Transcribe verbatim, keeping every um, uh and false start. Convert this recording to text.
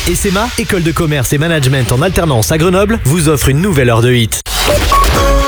E S E M A, école de commerce et management en alternance à Grenoble, vous offre une nouvelle heure de hit.